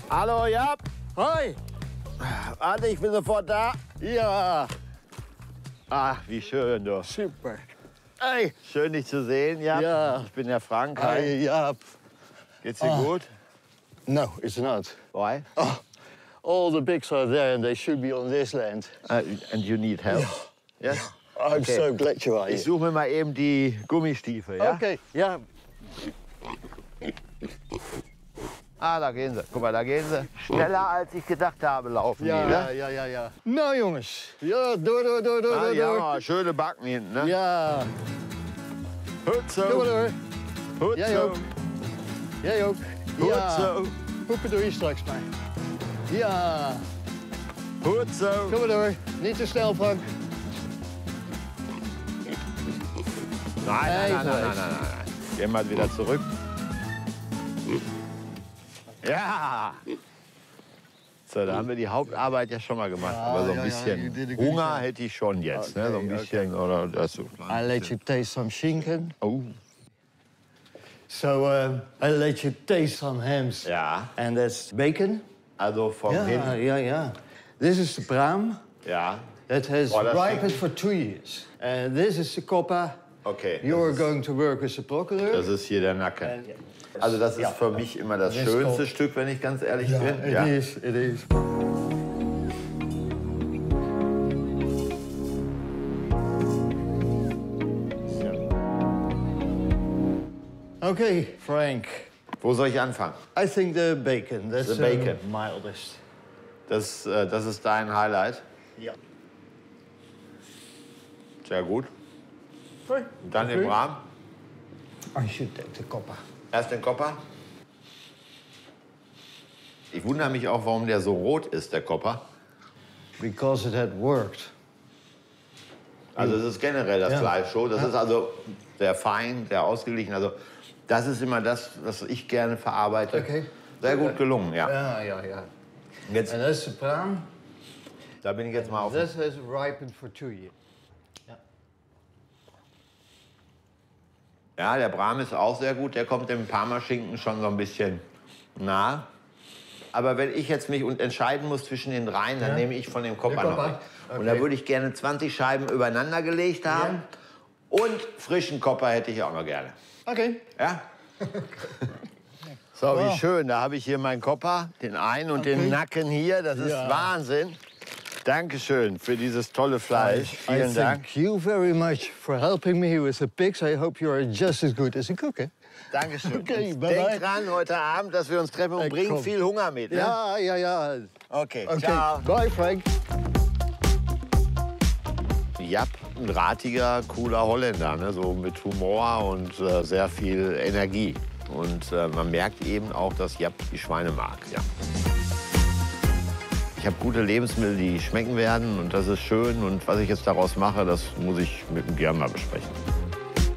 Hallo, ja. Hoi. Warte, ich bin sofort da. Ja, Ach, wie schön, du. super. Hey, schön, dich zu sehen, ja. Ja. Ich bin der Frank. Hi, Hi. Jaap. Geht's dir gut? No, it's not. Why? All the bigs are there and they should be on this land. And you need help? Yes? I'm Okay. so glad you are Ich here. suche mir mal eben die Gummistiefel, ja? Okay, ja. Ah, da gehen sie. Guck mal, da gehen sie. Schneller, als ich gedacht habe, laufen die, ne? Ja. Nou, jongens. Ja, door. Ah, die haben aber schöne Backen hinten, ne? Ja, Goed zo. doe maar door. Goed Jij zo. ook. Jij ook. Goed Ja. zo. Poepen doe je straks maar. Ja, Goed zo. doe maar door. Niet te snel, Frank. Nein. Gehen wir wieder zurück. Ja. So, da haben wir die Hauptarbeit ja schon mal gemacht. Aber so ein ja, bisschen you did a good Hunger job. hätte ich schon jetzt. Ne? So ein bisschen. Oder das so. I let you taste some schinken. Oh. So, I let you taste some hams. Ja. And that's bacon. Also vom Hin. Ja. This is the Braam. Ja. That has Oh, that's ripened big. for 2 years. And this is the Coppa. Okay. You're das ist- going to work with the procureur. Das ist hier der Nacken. And- Also das ist Ja. für mich immer das Das schönste kommt. Stück, wenn ich ganz ehrlich Ja, bin. it is. Okay, Frank. Wo soll ich anfangen? I think the bacon. That's The bacon. mildest. Das ist dein Highlight. Ja. Sehr gut. Dann den Okay. Braten. I should take the Coppa. Erst den Kopper. Ich wundere mich auch, warum der so rot ist, der Kopper. Because it had worked. Also es ist generell das Ja. Fleisch so. Das ist also sehr fein, sehr ausgeglichen. Also das ist immer das, was ich gerne verarbeite. Okay. Sehr gut gelungen, ja. Ja. Jetzt, And that's the Braam. da bin ich jetzt mal auf. This has ripened for 2 years. Ja, der Braten ist auch sehr gut. Der kommt dem Parmaschinken schon so ein bisschen nah. Aber wenn ich jetzt mich entscheiden muss zwischen den dreien, dann nehme ich von dem Kopper Der noch Kopper, weg. Und okay. da würde ich gerne 20 Scheiben übereinander gelegt haben. Und frischen Kopper hätte ich auch noch gerne. Okay. Ja? So, wie schön. Da habe ich hier meinen Kopper, den einen und den Nacken hier. Das ist Ja. Wahnsinn. Dankeschön für dieses tolle Fleisch. Vielen I Dank. thank you very much for helping me with the pigs. I hope you are just as good as a cook, eh? Dankeschön. Okay, Und bye-bye. denk dran, heute Abend, dass wir uns treffen und bringen komm. viel Hunger mit. Ne? Ja. Okay, Okay, ciao. bye, Frank. Jaap, ein drahtiger, cooler Holländer, ne? So mit Humor und sehr viel Energie. Und man merkt eben auch, dass Jaap die Schweine mag. Ja. Ich habe gute Lebensmittel, die schmecken werden und das ist schön. Und was ich jetzt daraus mache, das muss ich mit dem Björn mal besprechen.